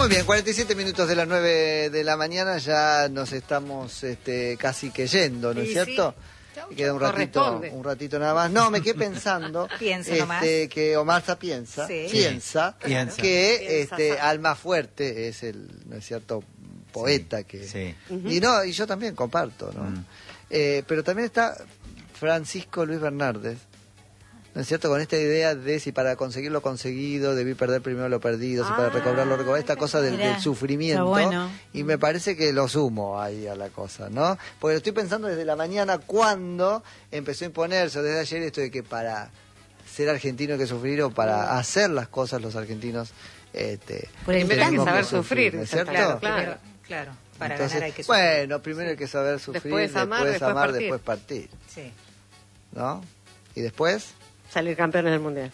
Muy bien, 47 minutos de las 9 de la mañana, ya nos estamos casi que yendo, ¿no es cierto? Sí. Queda un ratito nada más. No, me quedé pensando que Omarza piensa que Alma Fuerte es el, ¿no es cierto?, poeta que... Sí. Y yo también comparto, ¿no? Pero también está Francisco Luis Bernárdez, ¿no es cierto?, con esta idea de si para conseguir lo conseguido debí perder primero lo perdido, si para recobrar lo recobrado, esta cosa del sufrimiento, bueno. Y me parece que lo sumo ahí a la cosa, ¿no? Porque lo estoy pensando desde la mañana cuando empezó a imponerse, desde ayer, esto de que para ser argentino hay que sufrir, o para hacer las cosas los argentinos primero hay que saber sufrir, ¿no es cierto? Claro. Para entonces, ganar hay que sufrir. Bueno, primero hay que saber sufrir, después amar, después partir. Sí. ¿No? ¿Y después? Salir campeones del mundial.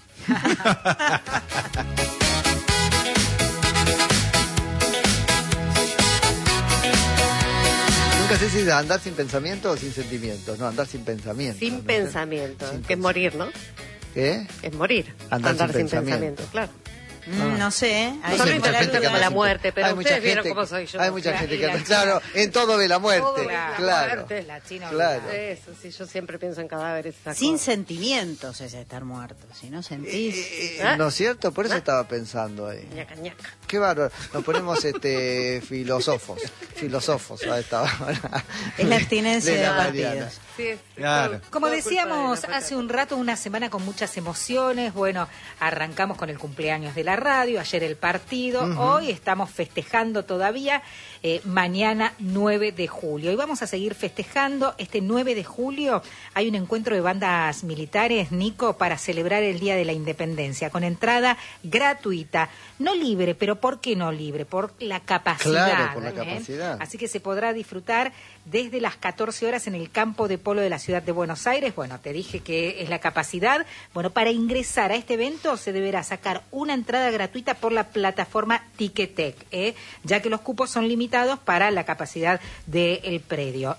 Nunca sé si andar sin pensamiento o sin sentimientos. No, andar sin pensamiento. Sin pensamiento, que es morir, ¿no? ¿Qué? Es morir. Andar sin pensamiento, claro. No sé. Hay mucha gente que ama la muerte, pero ustedes vieron cómo soy yo. Hay mucha gente que claro, en todo ve la muerte. Claro. Eso, sí, yo siempre pienso en cadáveres. Sin sentimientos es estar muerto, si no sentís. ¿No es cierto? Por eso estaba pensando ahí. Ñaca, ñaca. Qué bárbaro. Nos ponemos filósofos a esta hora. Es la abstinencia de partidos. Sí, claro. Como decíamos hace un rato, una semana con muchas emociones. Bueno, arrancamos con el cumpleaños de la radio, ayer el partido, hoy estamos festejando todavía, mañana 9 de julio. Y vamos a seguir festejando. Este 9 de julio hay un encuentro de bandas militares, Nico, para celebrar el Día de la Independencia, con entrada gratuita. No libre, pero ¿por qué no libre? Por la capacidad. Claro, por la capacidad. Así que se podrá disfrutar desde las 14 horas en el campo de polo de la ciudad de Buenos Aires. Bueno, te dije que es la capacidad. Bueno, para ingresar a este evento se deberá sacar una entrada gratuita por la plataforma Ticketek, ya que los cupos son limitados para la capacidad del predio.